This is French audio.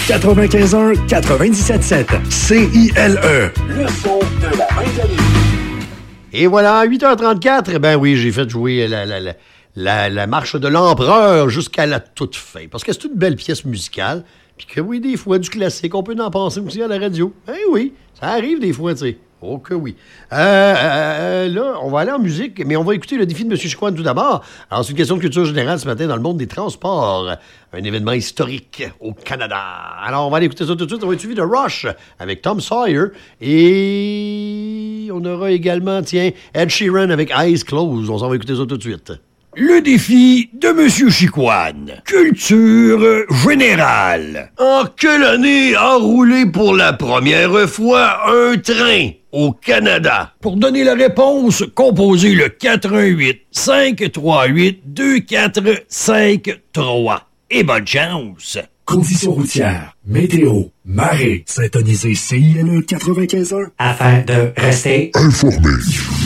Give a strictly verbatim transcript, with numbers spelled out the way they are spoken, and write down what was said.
quatre-vingt-quinze un quatre-vingt-dix-sept sept. C I L E. Le son de la Vingt-Année. Et voilà, à huit heures trente-quatre, ben oui, j'ai fait jouer la, la, la, la, la marche de l'empereur jusqu'à la toute fin. Parce que c'est une belle pièce musicale. Puis que oui, des fois, du classique, on peut en penser aussi à la radio. Eh oui, ça arrive des fois, tu sais. Oh que oui. Euh, euh, là, on va aller en musique, mais on va écouter le défi de M. Chicoine tout d'abord. Alors, c'est une question de culture générale ce matin dans le monde des transports. Un événement historique au Canada. Alors, on va aller écouter ça tout de suite. On va être suivi de Rush avec Tom Sawyer. Et on aura également, tiens, Ed Sheeran avec Eyes Closed. On s'en va écouter ça tout de suite. Le défi de M. Chicoine. Culture générale. En quelle année a roulé pour la première fois un train au Canada? Pour donner la réponse, composez le quatre un huit, cinq trois huit, deux quatre cinq trois. Et bonne chance! Conditions routières, météo, marée, syntonisez C I L E quatre-vingt-quinze un afin de rester informé.